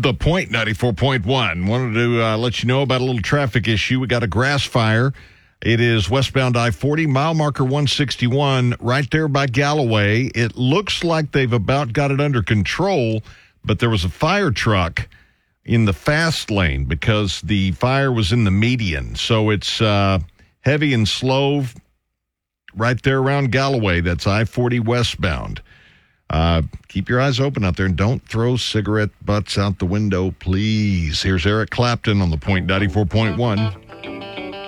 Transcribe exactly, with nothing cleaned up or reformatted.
The Point ninety-four point one. Wanted to uh, let you know about a little traffic issue. We got a grass fire. It is westbound I forty, mile marker one sixty-one, right there by Galloway. It looks like they've about got it under control, but there was a fire truck in the fast lane because the fire was in the median. So it's uh, heavy and slow right there around Galloway. That's I forty westbound. Uh, keep your eyes open out there and don't throw cigarette butts out the window, please. Here's Eric Clapton on The Point ninety-four point one.